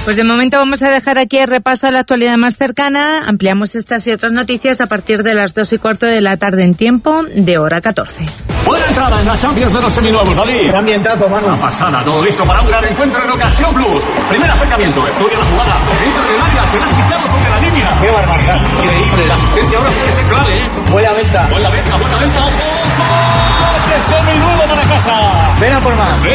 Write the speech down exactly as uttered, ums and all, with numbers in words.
Pues de momento vamos a dejar aquí el repaso a la actualidad más cercana. Ampliamos estas y otras noticias a partir de las dos y cuarto de la tarde en tiempo de hora catorce. Buena entrada en la Champions de los seminuevos, David. Gran ambientazo, mano. Una pasada, todo listo para un gran encuentro en Ocasión Plus. Primer acercamiento, estudia la jugada. Dentro del área, se la han quitado sobre la línea. Qué barbaridad. Increíble, la asistencia ahora sí que es clave, ¿eh? Buena venta. Buena venta, buena venta, ojo. ¡Coche seminuevo para casa! Ven a por más. Ven